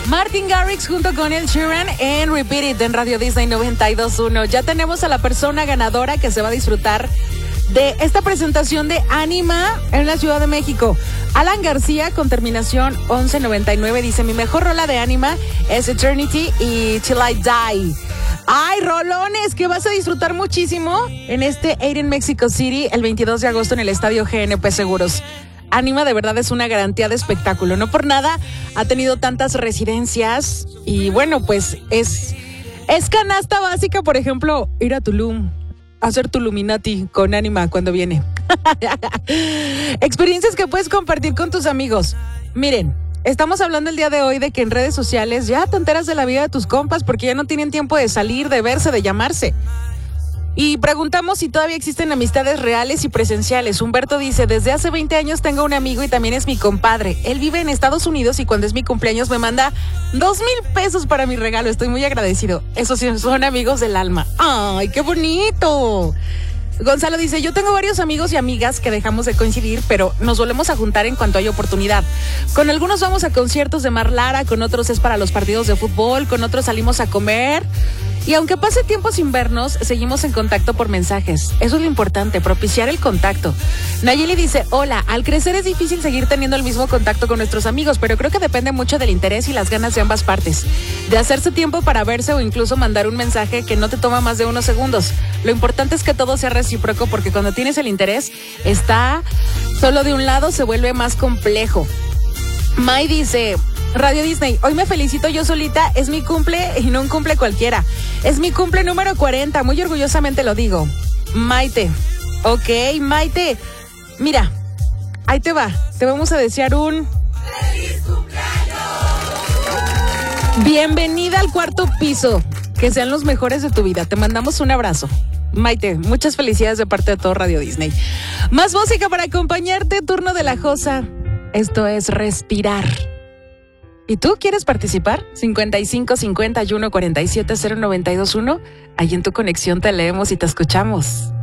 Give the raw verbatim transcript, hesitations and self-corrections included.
Martin Garrix junto con Ed Sheeran en Repeat It en Radio Disney noventa y dos punto uno. Ya tenemos a la persona ganadora que se va a disfrutar de esta presentación de Anima en la Ciudad de México. Alan García con terminación once noventa y nueve dice: mi mejor rola de Anima es Eternity y Till I Die. ¡Ay, rolones! Que vas a disfrutar muchísimo en este Eight in Mexico City el veintidós de agosto en el Estadio G N P Seguros. Anima de verdad es una garantía de espectáculo. No por nada ha tenido tantas residencias y bueno, pues es, es canasta básica, por ejemplo, ir a Tulum, hacer Tuluminati con Anima cuando viene. Experiencias que puedes compartir con tus amigos. Miren, estamos hablando el día de hoy de que en redes sociales ya te enteras de la vida de tus compas porque ya no tienen tiempo de salir, de verse, de llamarse. Y preguntamos si todavía existen amistades reales y presenciales. Humberto dice: desde hace veinte años tengo un amigo y también es mi compadre. Él vive en Estados Unidos y cuando es mi cumpleaños me manda dos mil pesos para mi regalo. Estoy muy agradecido. Esos sí son amigos del alma. ¡Ay, qué bonito! Gonzalo dice: yo tengo varios amigos y amigas que dejamos de coincidir, pero nos volvemos a juntar en cuanto hay oportunidad. Con algunos vamos a conciertos de Mar Lara, con otros es para los partidos de fútbol, con otros salimos a comer. Y aunque pase tiempo sin vernos, seguimos en contacto por mensajes. Eso es lo importante, propiciar el contacto. Nayeli dice: hola, al crecer es difícil seguir teniendo el mismo contacto con nuestros amigos, pero creo que depende mucho del interés y las ganas de ambas partes. De hacerse tiempo para verse o incluso mandar un mensaje que no te toma más de unos segundos. Lo importante es que todo sea recíproco porque cuando tienes el interés, está solo de un lado, se vuelve más complejo. May dice: Radio Disney, hoy me felicito yo solita, es mi cumple y no un cumple cualquiera. Es mi cumple número cuarenta, muy orgullosamente lo digo. Maite, ok, Maite, mira, ahí te va, te vamos a desear un... ¡Feliz cumpleaños! Bienvenida al cuarto piso, que sean los mejores de tu vida, te mandamos un abrazo. Maite, muchas felicidades de parte de todo Radio Disney. Más música para acompañarte, turno de la Josa. Esto es Respirar. ¿Y tú quieres participar? cincuenta y cinco cincuenta y uno cuarenta y siete cero noventa y dos uno. Ahí en tu conexión te leemos y te escuchamos.